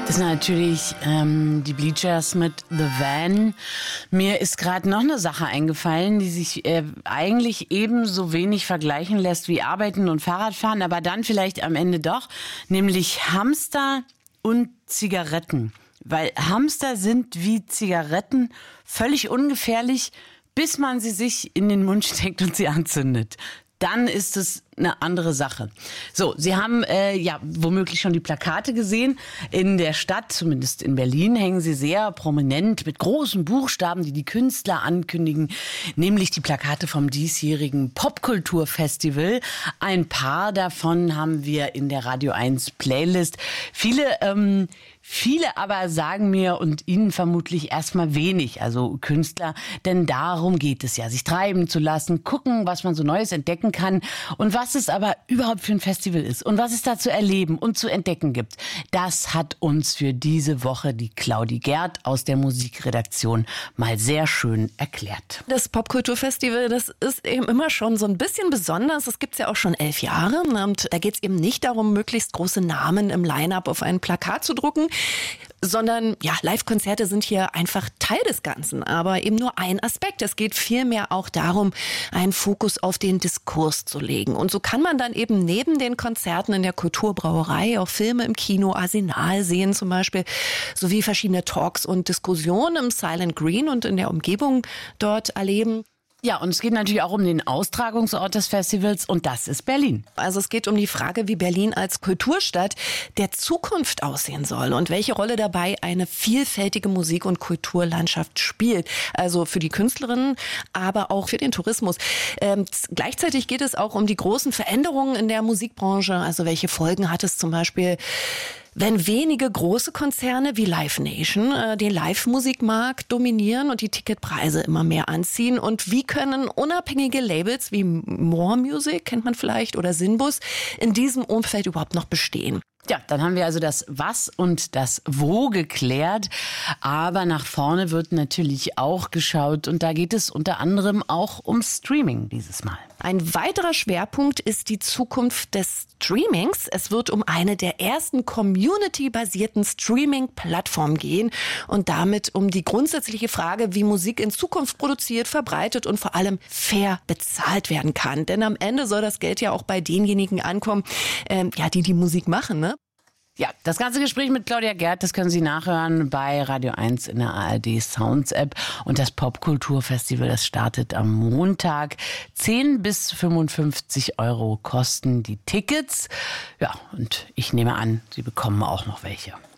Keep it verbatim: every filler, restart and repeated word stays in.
ist natürlich ähm, die Bleachers mit The Van. Mir ist gerade noch eine Sache eingefallen, die sich äh, eigentlich ebenso wenig vergleichen lässt wie Arbeiten und Fahrradfahren, aber dann vielleicht am Ende doch, nämlich Hamster und Zigaretten. Weil Hamster sind wie Zigaretten völlig ungefährlich, bis man sie sich in den Mund steckt und sie anzündet. Dann ist es eine andere Sache. So, Sie haben äh, ja womöglich schon die Plakate gesehen. In der Stadt, zumindest in Berlin, hängen sie sehr prominent mit großen Buchstaben, die die Künstler ankündigen, nämlich die Plakate vom diesjährigen Popkulturfestival. Ein paar davon haben wir in der Radio eins Playlist. Viele, ähm, viele aber sagen mir und Ihnen vermutlich erstmal wenig, also Künstler, denn darum geht es ja, sich treiben zu lassen, gucken, was man so Neues entdecken kann und was es aber überhaupt für ein Festival ist und was es da zu erleben und zu entdecken gibt. Das hat uns für diese Woche die Claudi Gerd aus der Musikredaktion mal sehr schön erklärt. Das Popkulturfestival, das ist eben immer schon so ein bisschen besonders. Das gibt's ja auch schon elf Jahre und da geht's eben nicht darum, möglichst große Namen im Line-Up auf ein Plakat zu drucken, sondern ja, Live-Konzerte sind hier einfach Teil des Ganzen, aber eben nur ein Aspekt. Es geht vielmehr auch darum, einen Fokus auf den Diskurs zu legen. Und so kann man dann eben neben den Konzerten in der Kulturbrauerei auch Filme im Kino Arsenal sehen zum Beispiel, sowie verschiedene Talks und Diskussionen im Silent Green und in der Umgebung dort erleben. Ja, und es geht natürlich auch um den Austragungsort des Festivals und das ist Berlin. Also es geht um die Frage, wie Berlin als Kulturstadt der Zukunft aussehen soll und welche Rolle dabei eine vielfältige Musik- und Kulturlandschaft spielt. Also für die Künstlerinnen, aber auch für den Tourismus. Ähm, gleichzeitig geht es auch um die großen Veränderungen in der Musikbranche. Also welche Folgen hat es zum Beispiel, wenn wenige große Konzerne wie Live Nation äh, den Live-Musikmarkt dominieren und die Ticketpreise immer mehr anziehen? Und wie können unabhängige Labels wie More Music, kennt man vielleicht, oder Sinbus in diesem Umfeld überhaupt noch bestehen? Ja, dann haben wir also das Was und das Wo geklärt. Aber nach vorne wird natürlich auch geschaut. Und da geht es unter anderem auch um Streaming dieses Mal. Ein weiterer Schwerpunkt ist die Zukunft des Streamings. Es wird um eine der ersten community-basierten Streaming-Plattformen gehen und damit um die grundsätzliche Frage, wie Musik in Zukunft produziert, verbreitet und vor allem fair bezahlt werden kann. Denn am Ende soll das Geld ja auch bei denjenigen ankommen, ähm, ja, die die Musik machen, ne? Ja, das ganze Gespräch mit Claudia Gerd, das können Sie nachhören bei Radio eins in der A R D Sounds App. Und das Popkulturfestival, das startet am Montag. zehn bis fünfundfünfzig Euro kosten die Tickets. Ja, und ich nehme an, Sie bekommen auch noch welche.